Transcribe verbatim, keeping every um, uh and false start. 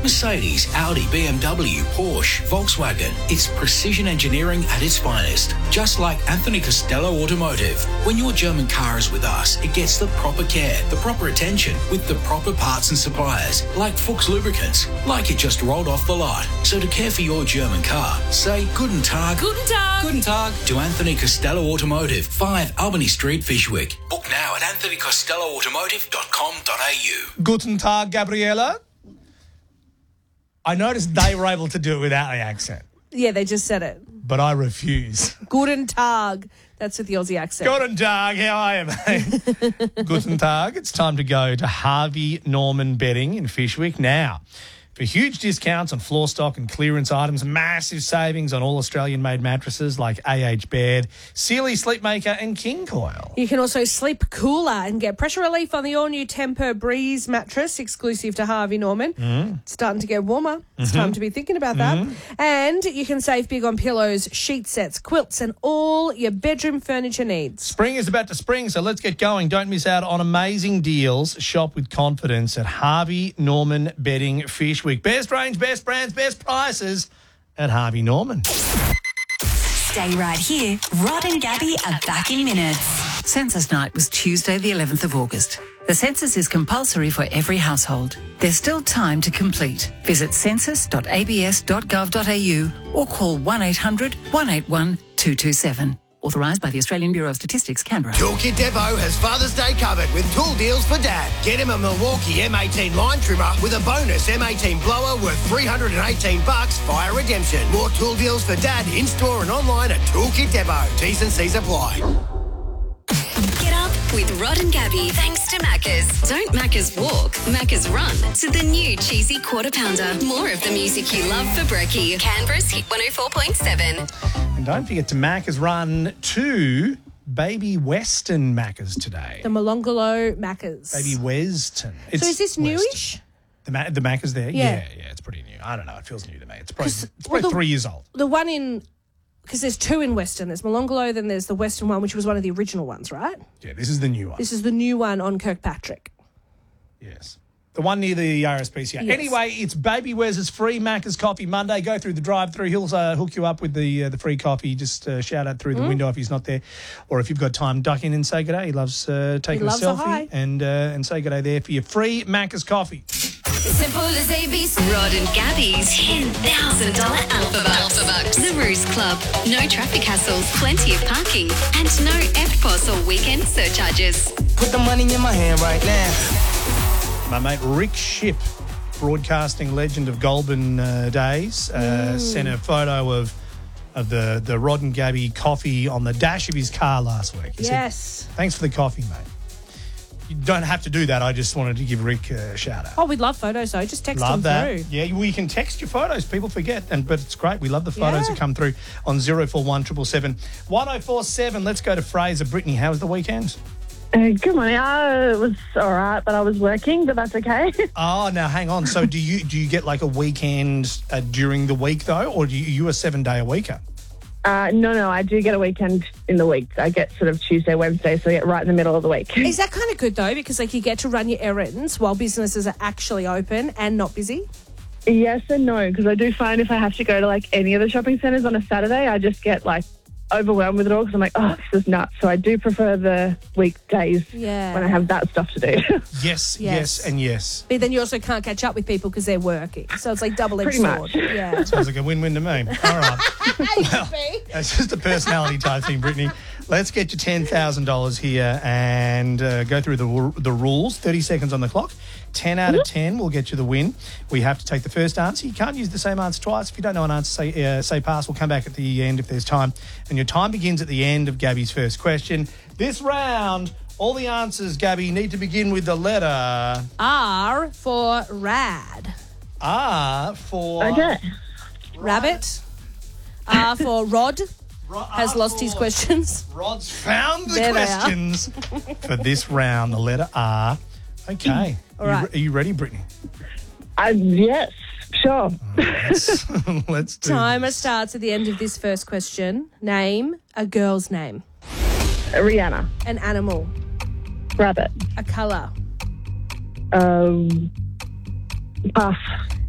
Mercedes, Audi, B M W, Porsche, Volkswagen. It's precision engineering at its finest. Just like Anthony Costello Automotive. When your German car is with us, it gets the proper care, the proper attention, with the proper parts and suppliers, like Fuchs Lubricants, like it just rolled off the lot. So to care for your German car, say Guten Tag. Guten Tag. Guten Tag to Anthony Costello Automotive, five Albany Street, Fishwick. Book now at anthony costello automotive dot com dot a u. Guten Tag, Gabriella. I noticed they were able to do it without the accent, Yeah, they just said it. but I refuse. Guten Tag. That's with the Aussie accent. Guten Tag, how are you, mate? Guten Tag. It's time to go to Harvey Norman Bedding in Fishwick now. For huge discounts on floor stock and clearance items, massive savings on all Australian-made mattresses like A H Bed, Sealy Sleepmaker and King Coil. You can also sleep cooler and get pressure relief on the all-new Temper Breeze mattress, exclusive to Harvey Norman. Mm. It's starting to get warmer. It's mm-hmm. time to be thinking about that. Mm. And you can save big on pillows, sheet sets, quilts, and all your bedroom furniture needs. Spring is about to spring, so let's get going. Don't miss out on amazing deals. Shop with confidence at Harvey Norman Bedding Fishwick. Best range, best brands, best prices at Harvey Norman. Stay right here. Rod and Gabby are back in minutes. Census night was Tuesday the eleventh of August. The census is compulsory for every household. There's still time to complete. Visit census dot a b s dot gov dot a u or call one eight hundred one eight one two two seven. Authorised by the Australian Bureau of Statistics, Canberra. Toolkit Depot has Father's Day covered with tool deals for Dad. Get him a Milwaukee M eighteen line trimmer with a bonus M eighteen blower worth three hundred eighteen bucks via redemption. More tool deals for Dad in-store and online at Toolkit Depot. T's and C's apply. Get up with Rod and Gabby thanks to Macca's. Don't Macca's walk, Macca's run to the new cheesy quarter pounder. More of the music you love for brekkie. Canberra's Hit one oh four point seven. And don't forget to Macca's run to Baby Weston Macca's today. The Molonglo Macca's. Baby Weston. So is this newish? The, Ma- the Macca's there? Yeah. yeah. Yeah, it's pretty new. I don't know. It feels new to me. It's probably, it's well, probably the, three years old. The one in... Because there's two in Western. There's Molonglo, then there's the Western one, which was one of the original ones, right? Yeah, this is the new one. This is the new one on Kirkpatrick. Yes. The one near the R S P C A. Yes. Anyway, it's Baby Wes's free Macca's coffee Monday. Go through the drive-through. He'll uh, hook you up with the uh, the free coffee. Just uh, shout out through the mm. window if he's not there. Or if you've got time, duck in and say good day. He loves uh, taking he loves a selfie a hi. and, uh, and say good day there for your free Macca's coffee. Simple as A B C. Rod and Gabby's ten thousand dollars Alpha Bucks. Alpha Bucks. The Ruse Club. No traffic hassles, plenty of parking, and no E F T P O S or weekend surcharges. Put the money in my hand right now. My mate Rick Shipp, broadcasting legend of Goulburn uh, days, uh, mm. sent a photo of of the, the Rod and Gabby coffee on the dash of his car last week. He yes. said, thanks for the coffee, mate. You don't have to do that. I just wanted to give Rick a shout out. Oh, we'd love photos, though. Just text love them that. through. Yeah, well, you can text your photos. People forget, and but it's great. We love the photos Yeah. that come through on zero four one seven seven seven one oh four seven. Let's go to Fraser. Brittany, how was the weekend? Uh, good morning. Uh, it was all right, but I was working, but that's okay. Oh, now hang on. So do you do you get like a weekend uh, during the week though, or do you, you a seven day a weeker? Uh, no, no, I do get a weekend in the week. I get sort of Tuesday, Wednesday, so I get right in the middle of the week. Is that kind of good, though? Because, like, you get to run your errands while businesses are actually open and not busy? Yes and no, because I do find if I have to go to, like, any of the shopping centres on a Saturday, I just get, like, overwhelmed with it all because I'm like, oh, this is nuts. So I do prefer the weekdays yeah. when I have that stuff to do. Yes, yes, Yes. and yes. But then you also can't catch up with people because they're working. So it's like double-edged Pretty sword. much. Yeah. Sounds like a win-win to me. All right. Well, that's just a personality type thing, Brittany. Let's get you ten thousand dollars here and uh, go through the the rules. thirty seconds on the clock. ten out of ten will get you the win. We have to take the first answer. You can't use the same answer twice. If you don't know an answer, say, uh, say pass. We'll come back at the end if there's time. And your time begins at the end of Gabby's first question. This round, all the answers, Gabby, need to begin with the letter R for rad. R for... Okay. Rabbit. R for Rod. Ro- Has R lost his for- questions. Rod's found the There they are. questions for this round. The letter R. Okay. All You right. re- are you ready, Brittany? Uh, yes, sure. Let's, let's do Timer this. starts at the end of this first question. Name a girl's name. Rihanna. An animal. Rabbit. A colour. Um, pass.